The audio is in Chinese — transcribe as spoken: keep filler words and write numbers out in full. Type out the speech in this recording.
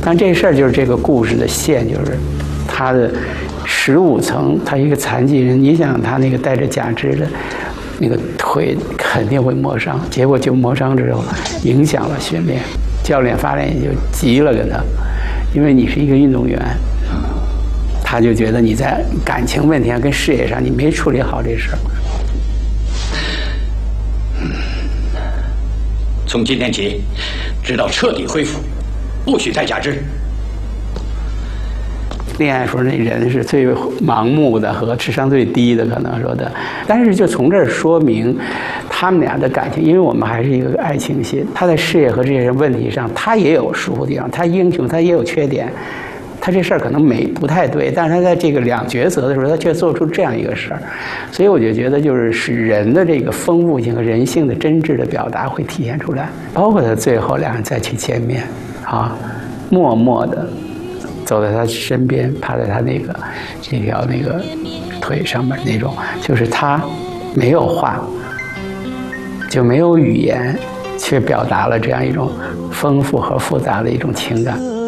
但这事儿就是这个故事的线，就是他的十五层，他一个残疾人，你想他那个带着假肢的那个腿肯定会磨伤，结果就磨伤之后影响了训练，教练发现就急了跟他，因为你是一个运动员，他就觉得你在感情问题上跟事业上你没处理好这事儿。 从今天起，直到彻底恢复，不许再假肢。 恋爱时候那人是最盲目的和智商最低的，可能说的。但是就从这儿说明，他们俩的感情，因为我们还是一个爱情戏。他在事业和这些问题上，他也有疏忽地方，他英雄，他也有缺点。他这事儿可能没不太对，但是他在这个两角色的时候，他却做出这样一个事儿，所以我就觉得就是使人的这个丰富性和人性的真挚的表达会体现出来，包括他最后两人再去见面，啊，默默的走在他身边，趴在他那个这条那个腿上面那种，就是他没有话，就没有语言，却表达了这样一种丰富和复杂的一种情感。